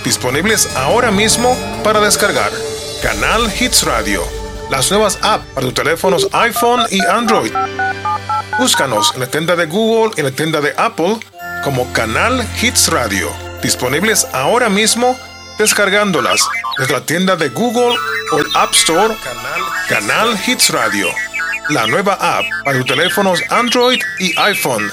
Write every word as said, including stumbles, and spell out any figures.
disponibles ahora mismo para descargar. Canal Hits Radio, las nuevas apps para tus teléfonos iPhone y Android. Búscanos en la tienda de Google y en la tienda de Apple como Canal Hits Radio, disponibles ahora mismo descargándolas desde la tienda de Google o el App Store. Canal Hits Radio, la nueva app para tus teléfonos Android y iPhone.